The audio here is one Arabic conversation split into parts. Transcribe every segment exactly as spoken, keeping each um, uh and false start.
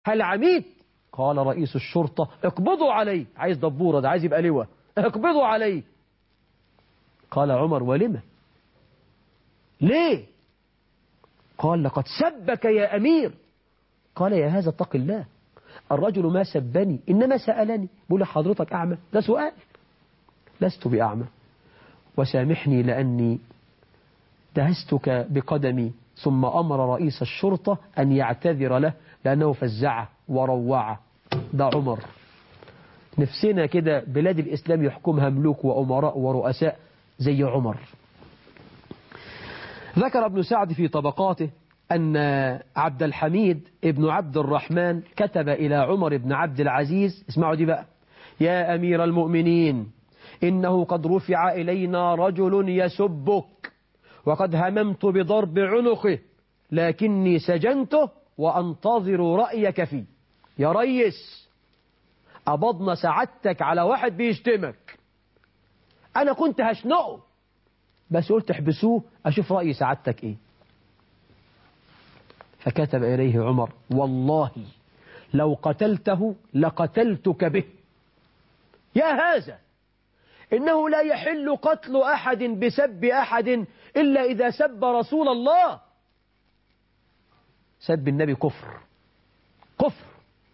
هل عميد؟ قال رئيس الشرطة اقبضوا عليه. عايز دبورة، ده عايز يبقى لواء، اقبضوا عليه. قال عمر ولم؟ ليه؟ قال لقد سبك يا أمير. قال يا هذا اتق الله، الرجل ما سبني إنما سألني. بقول حضرتك أعمى؟ ده سؤال. لست بأعمى، وسامحني لأني دهستك بقدمي. ثم أمر رئيس الشرطة أن يعتذر له لأنه فزعه وروعه. ده عمر. نفسنا كده بلاد الإسلام يحكمها ملوك وأمراء ورؤساء زي عمر. ذكر ابن سعد في طبقاته أن عبد الحميد ابن عبد الرحمن كتب إلى عمر بن عبد العزيز، اسمعوا دي بقى: يا أمير المؤمنين، إنه قد رفع إلينا رجل يسبك، وقد هممت بضرب عنقه، لكني سجنته وأنتظر رأيك فيه. يا ريس، أبضنا سعادتك على واحد بيشتمك، أنا كنت هشنقه بس قلت احبسوه أشوف رأي سعادتك إيه. فكتب إليه عمر: والله لو قتلته لقتلتك به. يا هذا، إنه لا يحل قتل أحد بسب أحد إلا إذا سب رسول الله. سب النبي كفر، كفر.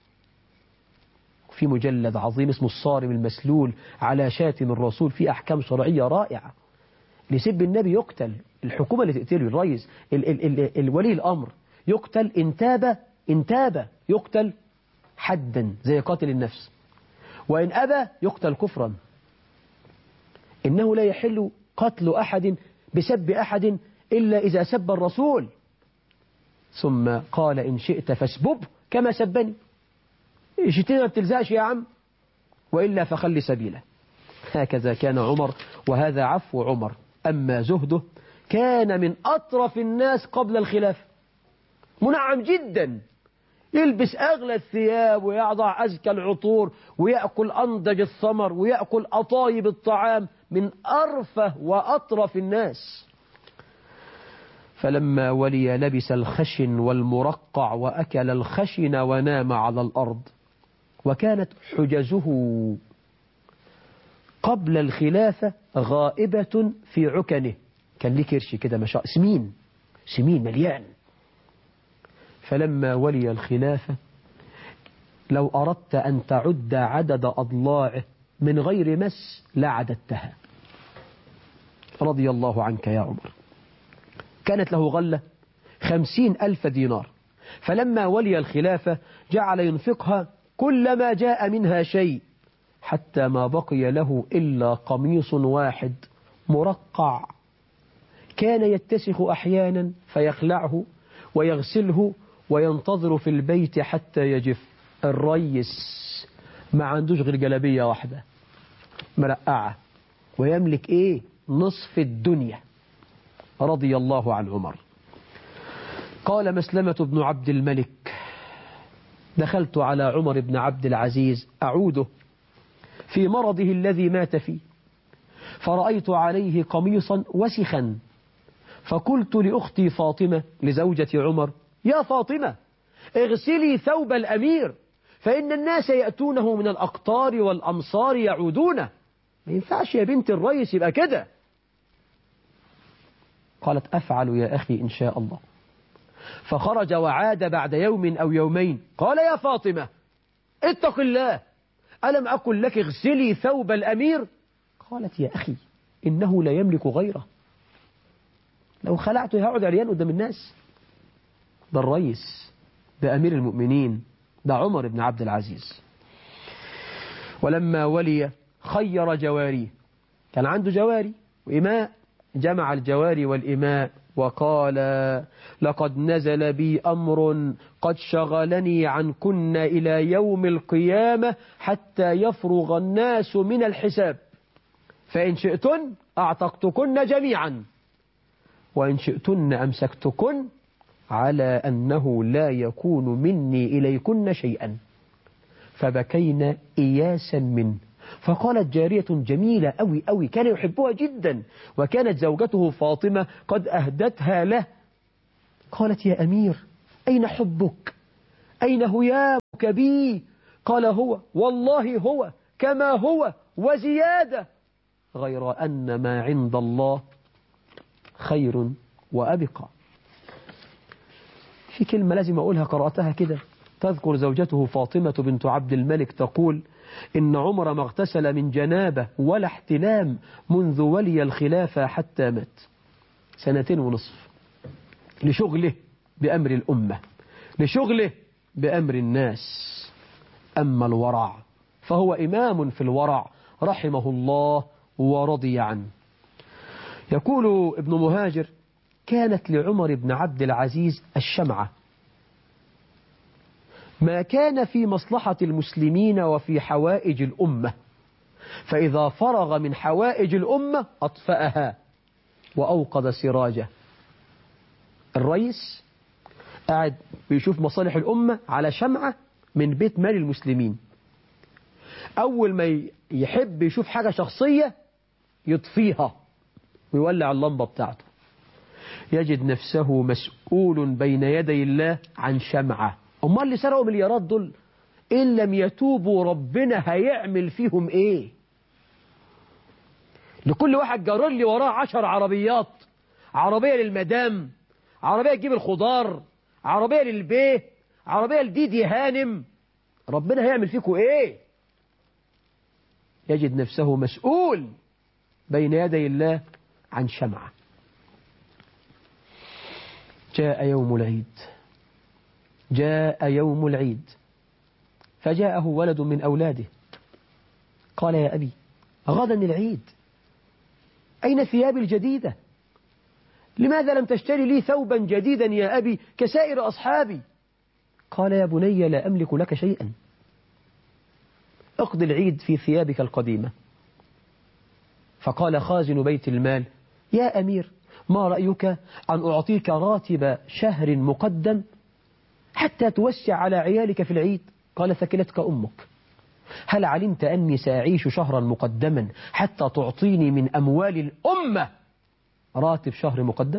في مجلد عظيم اسمه الصارم المسلول على شاتم الرسول، في أحكام شرعية رائعة. لسب النبي يقتل، الحكومة اللي تقتله، الرئيس، ال ال ال الولي الأمر يقتل، انتاب انتاب يقتل حدا زي قاتل النفس، وإن أبى يقتل كفرا. إنه لا يحل قتل أحد بسب أحد إلا إذا سب الرسول. ثم قال: إن شئت فاسببه كما سبني. شئتنا ما بتلزقش يا عم، وإلا فخلي سبيله. هكذا كان عمر، وهذا عفو عمر. أما زهده، كان من أطرف الناس قبل الخلافة، منعم جدا، يلبس أغلى الثياب ويضع أزكى العطور ويأكل أنضج الثمر ويأكل أطايب الطعام، من أرفه وأطرف الناس. فلما ولي لبس الخشن والمرقع وأكل الخشن ونام على الأرض. وكانت حجزه قبل الخلافة غائبة في عكنه، كان ليه كرش كده ما شاء، سمين سمين مليان. فلما ولي الخلافة لو أردت أن تعد عدد أضلاعه من غير مس لعددتها. رضي الله عنك يا عمر. كانت له غلة خمسين ألف دينار، فلما ولي الخلافة جعل ينفقها كلما جاء منها شيء، حتى ما بقي له إلا قميص واحد مرقع، كان يتسخ أحيانا فيخلعه ويغسله وينتظر في البيت حتى يجف. الريس ما عندوش غير جلابية واحدة مرقعة، ويملك إيه؟ نصف الدنيا. رضي الله عن عمر. قال مسلمة بن عبد الملك: دخلت على عمر بن عبد العزيز أعوده في مرضه الذي مات فيه، فرأيت عليه قميصا وسخا، فقلت لأختي فاطمة لزوجة عمر: يا فاطمة، اغسلي ثوب الأمير، فإن الناس يأتونه من الأقطار والأمصار يعودونه. ما ينفعش يا بنت الرئيس يبقى كده. قالت: أفعل يا أخي إن شاء الله. فخرج وعاد بعد يوم أو يومين. قال: يا فاطمة، اتق الله، ألم أقل لك اغسلي ثوب الأمير؟ قالت: يا أخي، إنه لا يملك غيره، لو خلعته هقعد عريان قدام الناس. ده الرئيس، ده أمير المؤمنين، ده عمر بن عبد العزيز. ولما ولي خير جواريه، كان عنده جواري وإماء، جمع الجواري والإماء وقال: لقد نزل بي أمر قد شغلني عنكن إلى يوم القيامة حتى يفرغ الناس من الحساب، فإن شئتن أعتقتكن جميعا، وإن شئتن أمسكتكن على أنه لا يكون مني إليكن شيئا. فبكينا إياسا منه. فقالت جارية جميلة أوي أوي كان يحبها جدا، وكانت زوجته فاطمة قد أهدتها له، قالت: يا أمير، أين حبك؟ أين هيام أسألك بي؟ قال هو والله هو كما هو وزيادة، غير أن ما عند الله خير وأبقى. في كلمة لازم أقولها قرأتها كده، تذكر زوجته فاطمة بنت عبد الملك تقول إن عمر ما اغتسل من جنابه ولا احتلام منذ ولي الخلافة حتى مات، سنتين ونصف، لشغله بأمر الأمة، لشغله بأمر الناس. أما الورع فهو إمام في الورع رحمه الله ورضي عنه. يقول ابن مهاجر: كانت لعمر بن عبد العزيز الشمعة، ما كان في مصلحة المسلمين وفي حوائج الأمة، فإذا فرغ من حوائج الأمة أطفأها وأوقد سراجه. الرئيس قاعد بيشوف مصالح الأمة على شمعة من بيت مال المسلمين، أول ما يحب يشوف حاجة شخصية يطفيها ويولع اللمبة بتاعته، يجد نفسه مسؤول بين يدي الله عن شمعة. أما اللي سرقوا مليارات دول إن لم يتوبوا ربنا هيعمل فيهم إيه؟ لكل واحد جرر لي وراه عشر عربيات، عربية للمدام، عربية تجيب الخضار، عربية للبيت، عربية لديدي هانم، ربنا هيعمل فيكم إيه؟ يجد نفسه مسؤول بين يدي الله عن شمعة. جاء يوم العيد، جاء يوم العيد فجاءه ولد من أولاده قال: يا أبي غدا العيد، أين ثيابي الجديدة؟ لماذا لم تشتري لي ثوبا جديدا يا أبي كسائر أصحابي؟ قال: يا بني لا أملك لك شيئا، اقضي العيد في ثيابك القديمة. فقال خازن بيت المال: يا أمير، ما رأيك أن أعطيك راتب شهر مقدم حتى توسع على عيالك في العيد؟ قال: ثكلتك أمك، هل علمت أني سأعيش شهرا مقدما حتى تعطيني من أموال الأمة راتب شهر مقدم؟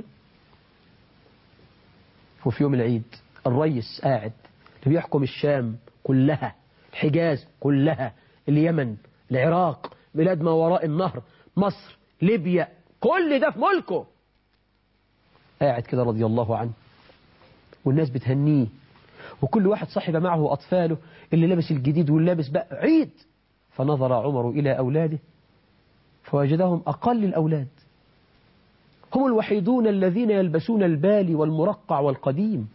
وفي يوم العيد الرئيس قاعد بيحكم الشام كلها، الحجاز كلها، اليمن، العراق، بلاد ما وراء النهر، مصر، ليبيا، كل ده في ملكه، قاعد كده رضي الله عنه، والناس بتهنيه، وكل واحد صاحب معه أطفاله، اللي لابس الجديد واللي لابس بقى عيد. فنظر عمر إلى أولاده فوجدهم أقل الأولاد، هم الوحيدون الذين يلبسون البالي والمرقع والقديم.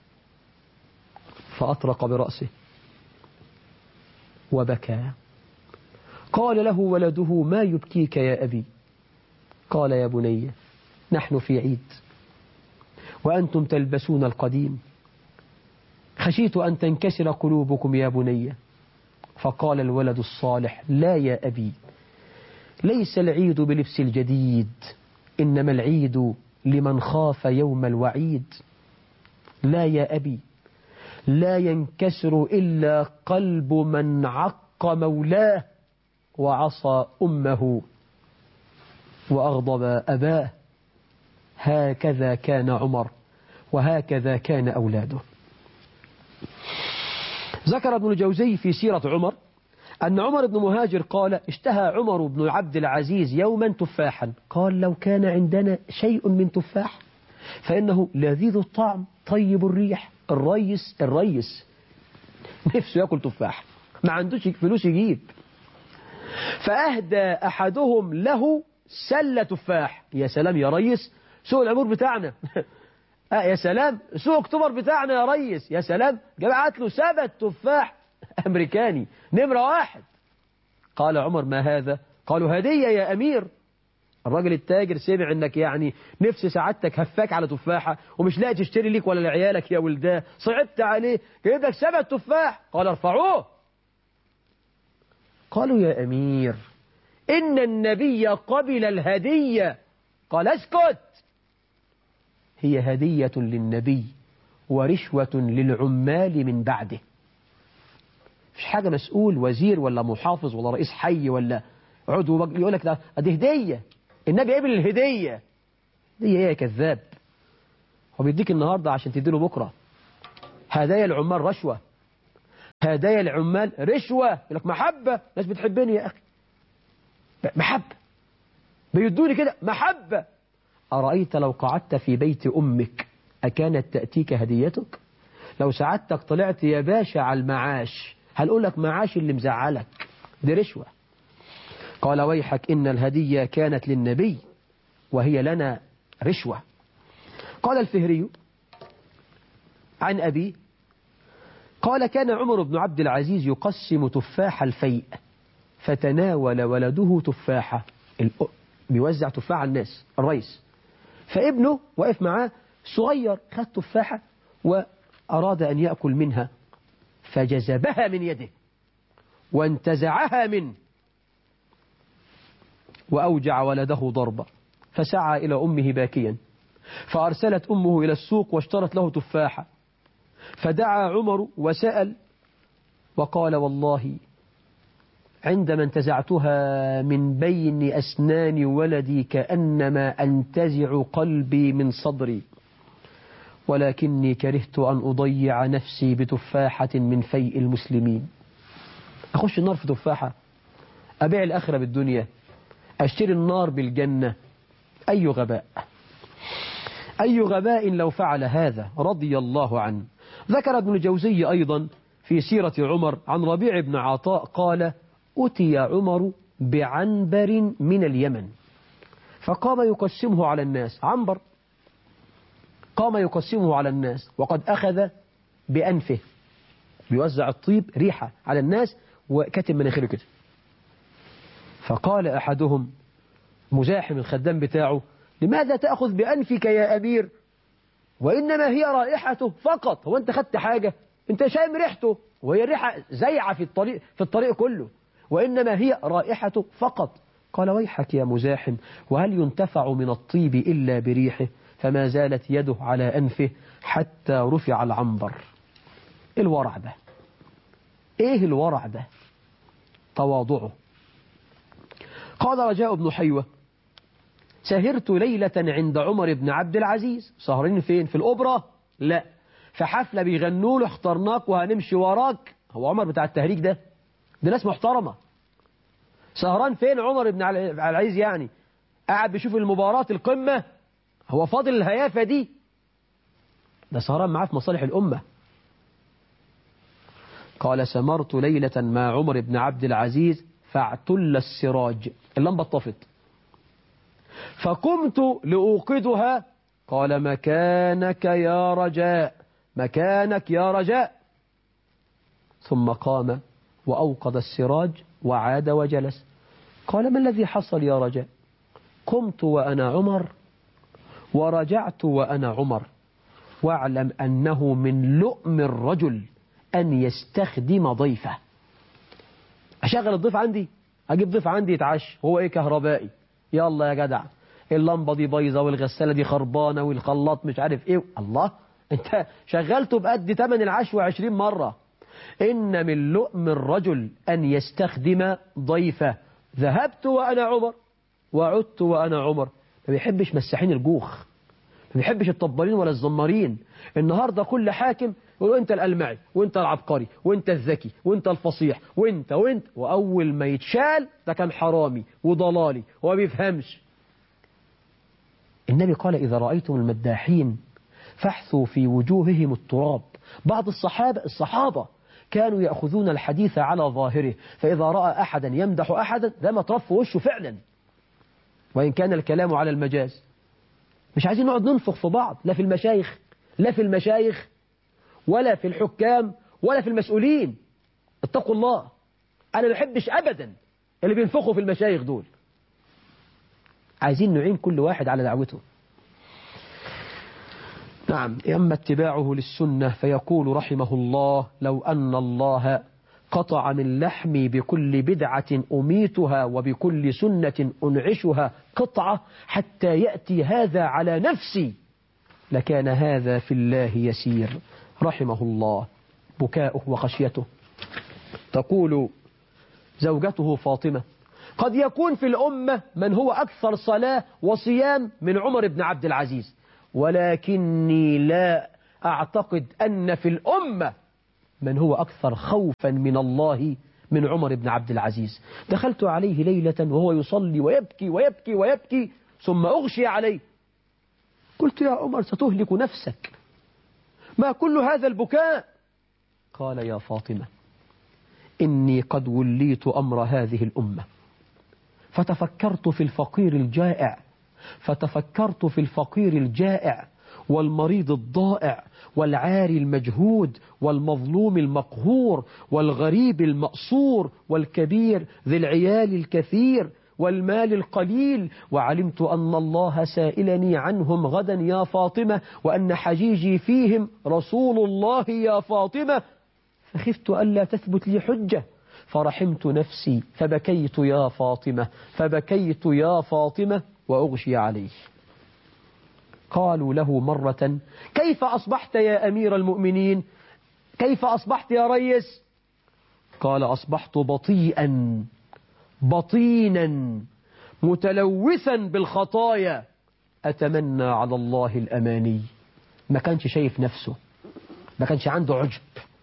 فأطرق برأسه وبكى. قال له ولده: ما يبكيك يا أبي؟ قال: يا بني نحن في عيد وأنتم تلبسون القديم، خشيت أن تنكسر قلوبكم يا بني. فقال الولد الصالح: لا يا أبي، ليس العيد بلبس الجديد، إنما العيد لمن خاف يوم الوعيد. لا يا أبي، لا ينكسر إلا قلب من عق مولاه وعصى أمه وأغضب أباه. هكذا كان عمر وهكذا كان أولاده. ذكر ابن الجوزي في سيرة عمر أن عمر بن مهاجر قال: اشتهى عمر بن عبد العزيز يوما تفاحا، قال: لو كان عندنا شيء من تفاح فإنه لذيذ الطعم طيب الريح. الريس الريس نفسه يأكل تفاح، ما عندوش فلوس يجيب، فأهدى أحدهم له سلة تفاح. يا سلام يا ريس، سوق العبور بتاعنا آه يا سلام، سوق اكتوبر بتاعنا يا ريس، يا سلام، جمعت له سبت تفاح أمريكاني نمرة واحد. قال عمر: ما هذا؟ قالوا: هدية يا أمير. الراجل التاجر سمع انك يعني نفس سعادتك هفاك على تفاحة ومش لاقي تشتري ليك ولا لعيالك يا ولداه، صعبت عليه، جايب لك سبت تفاح. قال: ارفعوه. قالوا: يا أمير إن النبي قبل الهدية. قال: اسكت، هي هدية للنبي ورشوة للعمال من بعده. مش حاجة مسؤول وزير ولا محافظ ولا رئيس حي ولا عضو يقول لك ده دي هدية، النبي قبل الهدية. دي ايه يا كذاب؟ هو بيديك النهاردة عشان تديله بكرة. هدايا العمال رشوة، هدايا العمال رشوة. يقول لك محبة، ناس بتحبني يا أخي، محبة بيدوني كده محبة. أرأيت لو قعدت في بيت أمك أكانت تأتيك هديتك؟ لو سعادتك طلعت يا باشا على المعاش هنقول لك معاش اللي مزعلك، دي رشوة. قال ويحك إن الهدية كانت للنبي وهي لنا رشوة. قال الفهري عن أبي قال كان عمر بن عبد العزيز يقسم تفاح الفيء فتناول ولده تفاحة، بيوزع تفاحة على الناس الرئيس، فابنه وقف معاه صغير خد تفاحة وأراد أن يأكل منها فجذبها من يده وانتزعها منه وأوجع ولده ضربة، فسعى إلى أمه باكيا، فأرسلت أمه إلى السوق واشترت له تفاحة، فدعا عمر وسأل وقال والله عندما انتزعتها من بين أسنان ولدي كأنما أنتزع قلبي من صدري، ولكني كرهت أن أضيع نفسي بتفاحة من فيء المسلمين. أخش النار في تفاحة؟ أبيع الآخرة بالدنيا؟ أشتري النار بالجنة؟ أي غباء، أي غباء لو فعل هذا رضي الله عنه. ذكر ابن الجوزي أيضا في سيرة عمر عن ربيع بن عطاء قال أتي عمر بعنبر من اليمن فقام يقسمه على الناس، عنبر قام يقسمه على الناس وقد أخذ بأنفه بيوزع الطيب ريحة على الناس وكتم مناخيره كده، فقال أحدهم مزاحم الخدام بتاعه لماذا تأخذ بأنفك يا أمير وإنما هي رائحته فقط، هو أنت خدت حاجة؟ أنت شايم ريحته وهي الريحة زيعة في الطريق في الطريق كله، وإنما هي رائحته فقط. قال ويحك يا مزاحم وهل ينتفع من الطيب إلا بريحه؟ فما زالت يده على أنفه حتى رفع العنبر. الورع ده إيه الورع ده؟ تواضعه. قال رجاء بن حيوة سهرت ليلة عند عمر بن عبد العزيز. سهرين فين؟ في الأوبرا؟ لا، في حفلة بيغنوا له اخترناك وهنمشي وراك. هو عمر بتاع التهريج ده؟ دي ناس محترمة. سهران فين عمر بن العزيز يعني؟ قاعد بيشوف المباراة القمة؟ هو فاضل الهيافة دي؟ ده سهران معاه في مصالح الأمة. قال سمرت ليلة مع عمر بن عبد العزيز فاعتل السراج، اللمبة طفت، فقمت لأوقدها. قال مكانك يا رجاء، مكانك يا رجاء. ثم قام وأوقد السراج وعاد وجلس. قال ما الذي حصل يا رجاء؟ قمت وأنا عمر ورجعت وأنا عمر، واعلم أنه من لؤم الرجل أن يستخدم ضيفه. أشغل الضيف عندي، أجيب ضيف عندي يتعشى، هو إيه كهربائي؟ يلا يا جدع اللمبة دي بايظة والغسالة دي خربانة والخلاط مش عارف إيه. الله، أنت شغلته بقد تمن العشوة عشرين مرة. إن من لؤم الرجل أن يستخدم ضيفه. ذهبت وأنا عمر وعدت وأنا عمر. ما بيحبش مساحين الجوخ، ما بيحبش الطبالين ولا الزمارين. النهاردة كل حاكم يقول أنت الألمعي وأنت العبقري وأنت الذكي وأنت الفصيح وأنت وأنت، وأول ما يتشال ده كان حرامي وضلالي وما بيفهمش. النبي قال إذا رأيتم المداحين فاحثوا في وجوههم التراب. بعض الصحابة الصحابة كانوا يأخذون الحديث على ظاهره، فإذا رأى أحدا يمدح أحدا ده طرف وشه فعلا، وإن كان الكلام على المجاز. مش عايزين نقعد ننفخ في بعض، لا في المشايخ لا في المشايخ ولا في الحكام ولا في المسؤولين. اتقوا الله. أنا ما بحبش أبدا اللي بينفخوا في المشايخ دول. عايزين نعين كل واحد على دعوته. نعم. أما اتباعه للسنة فيقول رحمه الله لو أن الله قطع من لحمي بكل بدعة أميتها وبكل سنة أنعشها قطعة حتى يأتي هذا على نفسي لكان هذا في الله يسير. رحمه الله. بكاؤه وخشيته. تقول زوجته فاطمة قد يكون في الأمة من هو أكثر صلاة وصيام من عمر بن عبد العزيز، ولكني لا أعتقد أن في الأمة من هو أكثر خوفا من الله من عمر بن عبد العزيز. دخلت عليه ليلة وهو يصلي ويبكي ويبكي ويبكي ثم أغشي عليه. قلت يا عمر ستهلك نفسك، ما كل هذا البكاء؟ قال يا فاطمة إني قد وليت أمر هذه الأمة، فتفكرت في الفقير الجائع فتفكرت في الفقير الجائع والمريض الضائع والعاري المجهود والمظلوم المقهور والغريب المأسور والكبير ذي العيال الكثير والمال القليل، وعلمت أن الله سائلني عنهم غدا يا فاطمة، وأن حجيجي فيهم رسول الله يا فاطمة، فخفت ألا تثبت لي حجة، فرحمت نفسي فبكيت يا فاطمة فبكيت يا فاطمة وأغشي عليه. قالوا له مرة كيف أصبحت يا أمير المؤمنين؟ كيف أصبحت يا ريس؟ قال أصبحت بطيئا بطينا متلوثا بالخطايا أتمنى على الله الأماني. ما كانش شايف نفسه، ما كانش عنده عجب.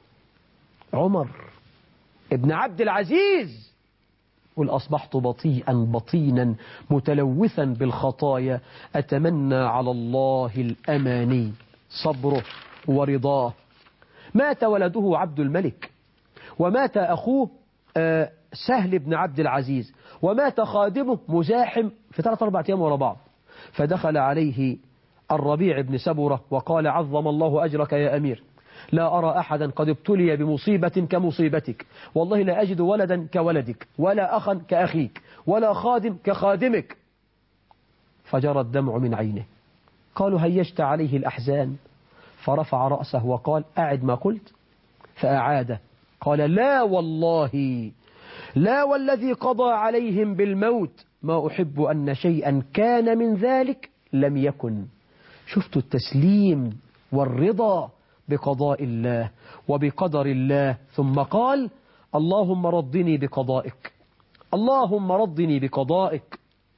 عمر ابن عبد العزيز قل أصبحت بطيئا بطينا متلوثا بالخطايا أتمنى على الله الأماني. صبره ورضاه. مات ولده عبد الملك، ومات أخوه سهل بن عبد العزيز، ومات خادمه مزاحم في ثلاث أربع أيام ورا بعض. فدخل عليه الربيع بن سبرة وقال عظم الله أجرك يا أمير، لا أرى أحدا قد ابتلي بمصيبة كمصيبتك، والله لا أجد ولدا كولدك، ولا أخا كأخيك، ولا خادم كخادمك. فجرى الدمع من عينه. قالوا هيجت عليه الأحزان، فرفع رأسه وقال أعد ما قلت، فأعاد. قال لا والله لا والذي قضى عليهم بالموت ما أحب أن شيئا كان من ذلك لم يكن. شفتوا التسليم والرضا بقضاء الله وبقدر الله. ثم قال اللهم رضني بقضائك، اللهم رضني بقضائك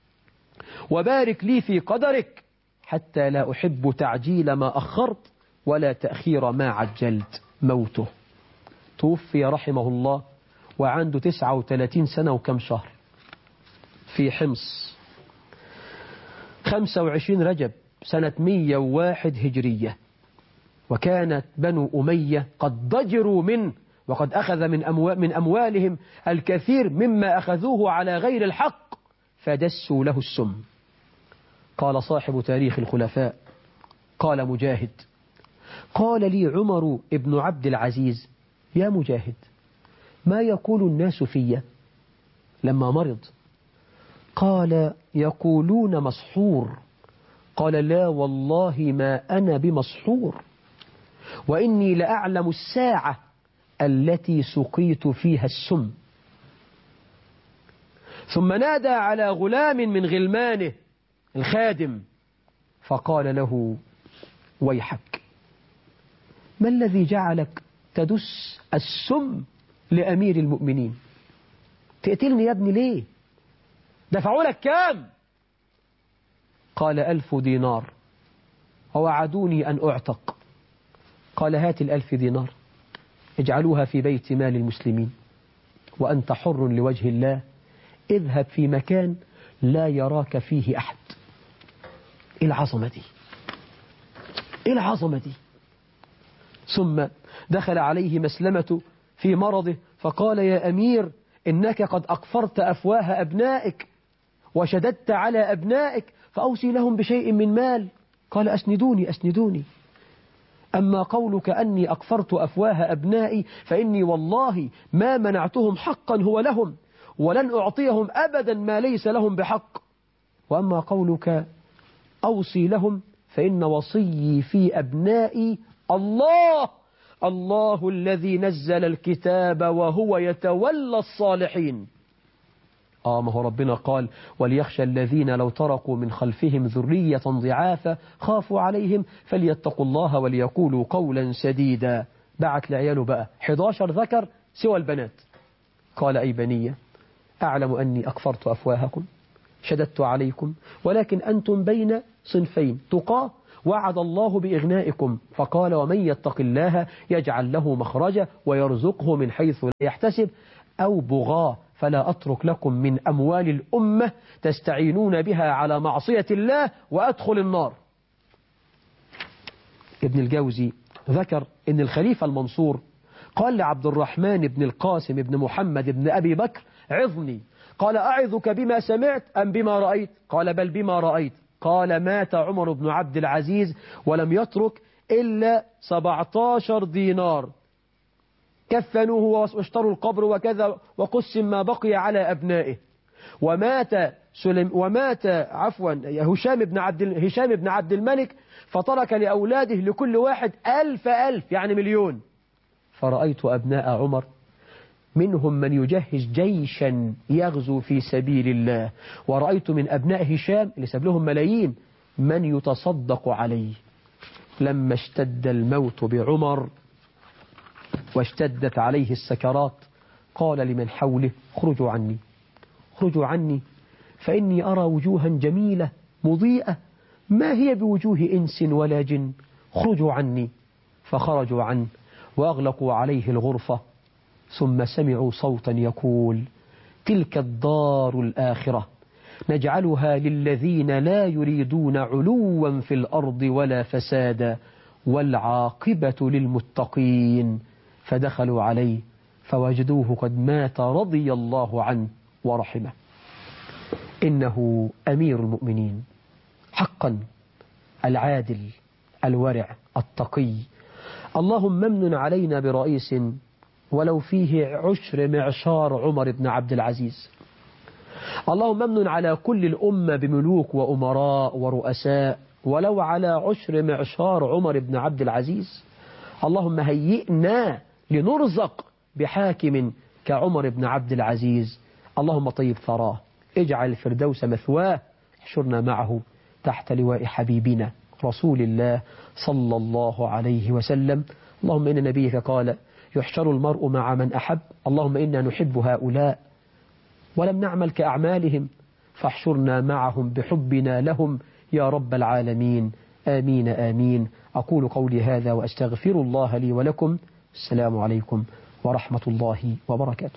وبارك لي في قدرك، حتى لا أحب تعجيل ما أخرت ولا تأخير ما عجلت. موته. توفي رحمه الله وعنده تسعة وثلاثين سنة وكم شهر في حمص، خمسة وعشرين رجب سنة مئة وواحد هجرية. وكانت بنو أمية قد ضجروا منه، وقد أخذ من, أموال من أموالهم الكثير مما أخذوه على غير الحق، فدسوا له السم. قال صاحب تاريخ الخلفاء قال مجاهد قال لي عمر ابن عبد العزيز يا مجاهد ما يقول الناس في لما مرض؟ قال يقولون مسحور. قال لا والله ما أنا بمسحور، وإني لأعلم الساعة التي سقيت فيها السم. ثم نادى على غلام من غلمانه الخادم فقال له ويحك، ما الذي جعلك تدس السم لأمير المؤمنين؟ تقتلني يا ابني ليه؟ دفعوا لك كام؟ قال ألف دينار ووعدوني أن أعتق. قال هات الألف دينار اجعلوها في بيت مال المسلمين وأنت حر لوجه الله، اذهب في مكان لا يراك فيه أحد. إيه العظمة دي؟ إيه العظمة دي؟ ثم دخل عليه مسلمة في مرضه فقال يا أمير إنك قد أقفرت أفواه أبنائك وشددت على أبنائك، فأوصي لهم بشيء من مال. قال أسندوني أسندوني، أما قولك أني أقفرت أفواه أبنائي فإني والله ما منعتهم حقا هو لهم، ولن أعطيهم أبدا ما ليس لهم بحق. وأما قولك أوصي لهم فإن وصيي في أبنائي الله، الله الذي نزل الكتاب وهو يتولى الصالحين. آه ما هو ربنا قال وليخشى الذين لو تركوا من خلفهم ذرية ضعافا خافوا عليهم فليتقوا الله وليقولوا قولا سديدا. بعت لعياله بقى إحدى عشر ذكر سوى البنات. قال أي بنية أعلم أني أكفرت أفواهكم شددت عليكم، ولكن أنتم بين صنفين تقاه وعد الله بإغنائكم، فقال ومن يتق الله يجعل له مخرجا ويرزقه من حيث لا يحتسب، أو بغاه فلا أترك لكم من أموال الأمة تستعينون بها على معصية الله وأدخل النار. ابن الجوزي ذكر أن الخليفة المنصور قال لعبد الرحمن بن القاسم بن محمد بن أبي بكر عظني، قال أعظك بما سمعت أم بما رأيت؟ قال بل بما رأيت. قال مات عمر بن عبد العزيز ولم يترك إلا سبعة عشر دينار، كفنوه واشتروا القبر وكذا وقسم ما بقي على أبنائه. ومات سلم ومات عفوا هشام بن عبد هشام بن عبد الملك فترك لأولاده لكل واحد ألف ألف يعني مليون. فرأيت أبناء عمر منهم من يجهز جيشا يغزو في سبيل الله، ورأيت من أبناء هشام اللي ساب لهم ملايين من يتصدق عليه. لما اشتد الموت بعمر واشتدت عليه السكرات قال لمن حوله خرجوا عني خرجوا عني فإني أرى وجوها جميلة مضيئة ما هي بوجوه إنس ولا جن، خرجوا عني. فخرجوا عنه وأغلقوا عليه الغرفة، ثم سمعوا صوتا يقول تلك الدار الآخرة نجعلها للذين لا يريدون علوا في الأرض ولا فسادا والعاقبة للمتقين. فدخلوا عليه فوجدوه قد مات رضي الله عنه ورحمه. إنه أمير المؤمنين حقا، العادل الورع التقي. اللهم امن علينا برئيس ولو فيه عشر معشار عمر بن عبد العزيز. اللهم امن على كل الأمة بملوك وأمراء ورؤساء ولو على عشر معشار عمر بن عبد العزيز. اللهم هيئنا لنرزق بحاكم كعمر بن عبد العزيز. اللهم طيب ثراه، اجعل الفردوس مثواه، احشرنا معه تحت لواء حبيبنا رسول الله صلى الله عليه وسلم. اللهم إن نبيك قال يحشر المرء مع من أحب. اللهم إنا نحب هؤلاء ولم نعمل كأعمالهم فاحشرنا معهم بحبنا لهم يا رب العالمين. آمين آمين. أقول قولي هذا وأستغفر الله لي ولكم. السلام عليكم ورحمة الله وبركاته.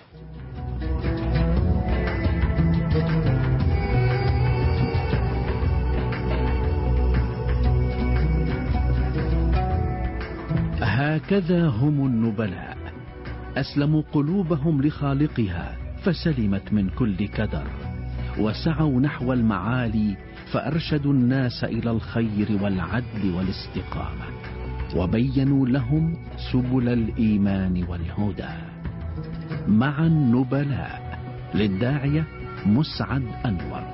هكذا هم النبلاء، أسلموا قلوبهم لخالقها فسلمت من كل كدر، وسعوا نحو المعالي فأرشدوا الناس إلى الخير والعدل والاستقامة، وبينوا لهم سبل الإيمان والهدى. مع النبلاء للداعية مسعد أنور.